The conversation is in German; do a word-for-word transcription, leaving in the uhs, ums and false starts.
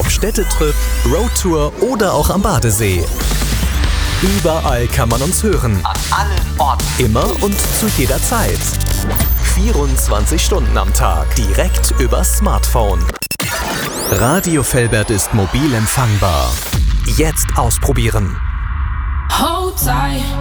Ob Städtetrip, Roadtour oder auch am Badesee. Überall kann man uns hören. An allen Orten. Immer und zu jeder Zeit. vierundzwanzig Stunden am Tag. Direkt übers Smartphone. Radio Velbert ist mobil empfangbar. Jetzt ausprobieren. Hold tight.